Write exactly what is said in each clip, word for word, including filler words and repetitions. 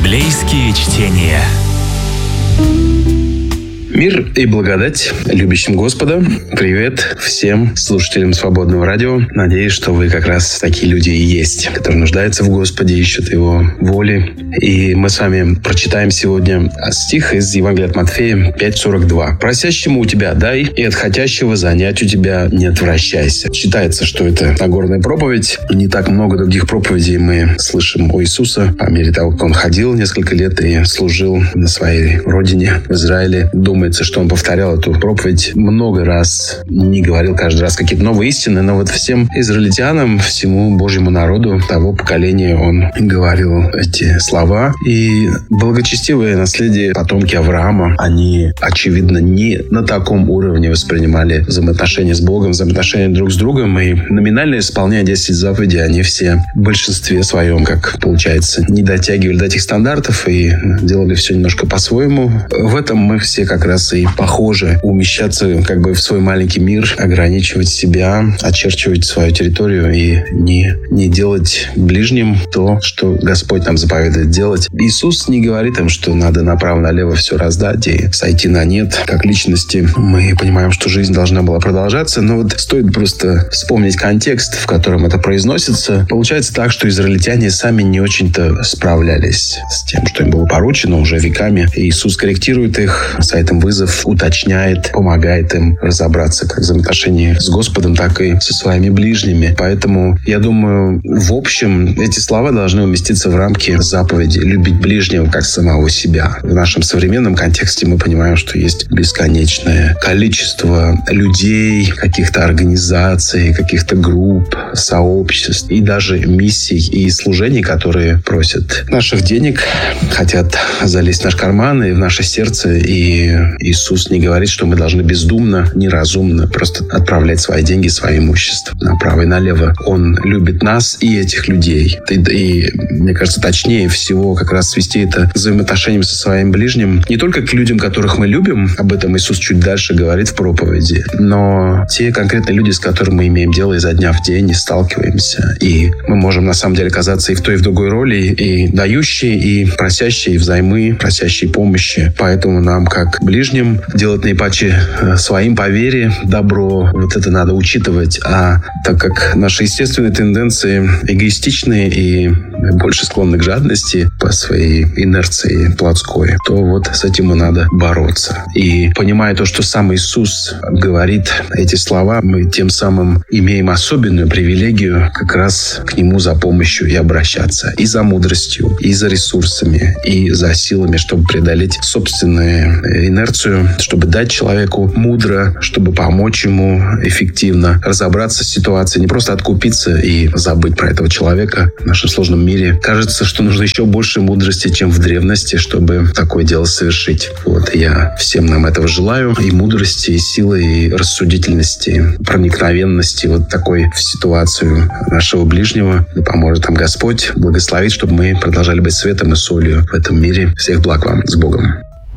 Библейские чтения. Мир и благодать любящим Господа. Привет всем слушателям Свободного радио. Надеюсь, что вы как раз такие люди и есть, которые нуждаются в Господе, ищут Его воли. И мы с вами прочитаем сегодня стих из Евангелия от Матфея пять сорок два. «Просящему у тебя дай, и от хотящего занять у тебя не отвращайся». Считается, что это Нагорная проповедь. Не так много других проповедей мы слышим о Иисусе по мере того, как Он ходил несколько лет и служил на своей родине в Израиле. Думается, что он повторял эту проповедь много раз, не говорил каждый раз какие-то новые истины, но вот всем израильтянам, всему Божьему народу того поколения он говорил эти слова. И благочестивые наследие потомки Авраама, они, очевидно, не на таком уровне воспринимали взаимоотношения с Богом, взаимоотношения друг с другом, и номинально исполняя десять заповедей, они все в большинстве своем, как получается, не дотягивали до этих стандартов и делали все немножко по-своему. В этом мы все как раз и похоже умещаться как бы в свой маленький мир, ограничивать себя, очерчивать свою территорию и не, не делать ближним то, что Господь нам заповедует делать. Иисус не говорит им, что надо направо-налево все раздать и сойти на нет. Как личности мы понимаем, что жизнь должна была продолжаться, но вот стоит просто вспомнить контекст, в котором это произносится. Получается так, что израильтяне сами не очень-то справлялись с тем, что им было поручено уже веками. И Иисус корректирует их, с этим вызов, уточняет, помогает им разобраться как в взаимоотношении с Господом, так и со своими ближними. Поэтому, я думаю, в общем, эти слова должны уместиться в рамки заповеди «любить ближнего как самого себя». В нашем современном контексте мы понимаем, что есть бесконечное количество людей, каких-то организаций, каких-то групп, сообществ и даже миссий и служений, которые просят наших денег, хотят залезть в наш карман и в наше сердце. И Иисус не говорит, что мы должны бездумно, неразумно просто отправлять свои деньги, свое имущество направо и налево. Он любит нас и этих людей. И, и мне кажется, точнее всего как раз свести это взаимоотношением со своим ближним. Не только к людям, которых мы любим, об этом Иисус чуть дальше говорит в проповеди, но те конкретные люди, с которыми мы имеем дело изо дня в день, и сталкиваемся. И мы можем на самом деле оказаться и в той, и в другой роли, и дающие, и просящие, и взаймы, просящие помощи. Поэтому нам, как ближним, делать наипаче своим по вере добро. Вот это надо учитывать. А так как наши естественные тенденции эгоистичные и больше склонны к жадности по своей инерции плотской, то вот с этим и надо бороться. И понимая то, что сам Иисус говорит эти слова, мы тем самым имеем особенную привилегию как раз к Нему за помощью и обращаться. И за мудростью, и за ресурсами, и за силами, чтобы преодолеть собственную инерцию, чтобы дать человеку мудро, чтобы помочь ему эффективно разобраться с ситуацией, не просто откупиться и забыть про этого человека. В нашем сложном мире кажется, что нужно еще больше мудрости, чем в древности, чтобы такое дело совершить. Вот я всем нам этого желаю. И мудрости, и силы, и рассудительности, проникновенности вот такой в ситуацию нашего ближнего. Да поможет нам Господь, благословит, чтобы мы продолжали быть светом и солью в этом мире. Всех благ вам. С Богом.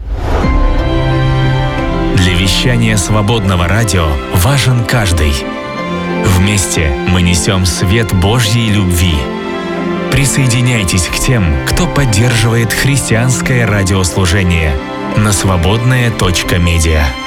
Для вещания Свободного радио важен каждый. Вместе мы несем свет Божьей любви. Присоединяйтесь к тем, кто поддерживает христианское радиослужение на свободная точка медиа.